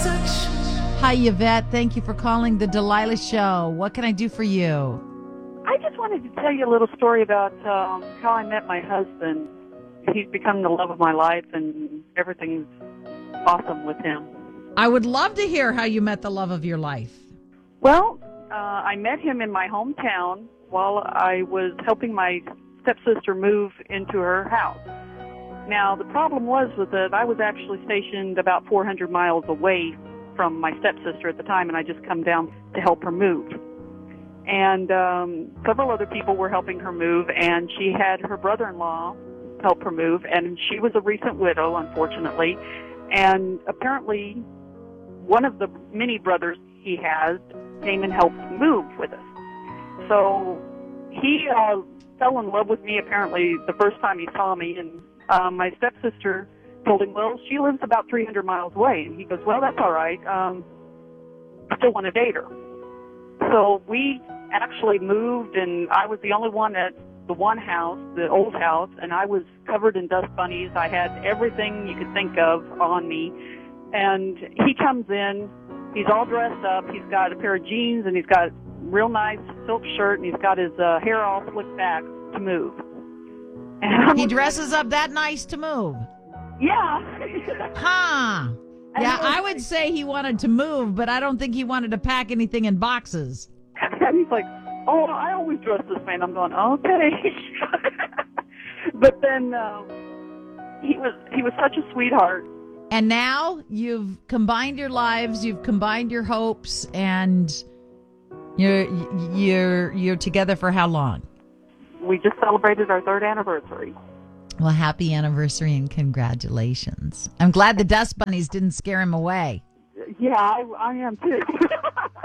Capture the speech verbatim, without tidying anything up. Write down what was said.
Hi, Yvette. Thank you for calling the Delilah Show. What can I do for you? I just wanted to tell you a little story about um, how I met my husband. He's become the love of my life, and everything's awesome with him. I would love to hear how you met the love of your life. Well, uh, I met him in my hometown while I was helping my stepsister move into her house. Now, the problem was with that I was actually stationed about four hundred miles away from my stepsister at the time, and I just come down to help her move. And um, several other people were helping her move, and she had her brother-in-law help her move, and she was a recent widow, unfortunately. And apparently, one of the many brothers he has came and helped move with us. So he uh, fell in love with me, apparently, the first time he saw me, and uh, my stepsister told him, well, she lives about three hundred miles away. And he goes, well, that's all right. Um, I still want to date her. So we actually moved, and I was the only one at the one house, the old house, and I was covered in dust bunnies. I had everything you could think of on me. And he comes in, he's all dressed up. He's got a pair of jeans, and he's got a real nice silk shirt, and he's got his uh, hair all slicked back to move. And he dresses up that nice to move? Yeah. Huh. Yeah, I would say he wanted to move, but I don't think he wanted to pack anything in boxes. And he's like, oh, I always dress this way. And I'm going, okay. But then uh, he was he was such a sweetheart. And now you've combined your lives, you've combined your hopes, and you're you're you're together for how long? We just celebrated our third anniversary. Well, happy anniversary and congratulations. I'm glad the dust bunnies didn't scare him away. Yeah, I, I am too.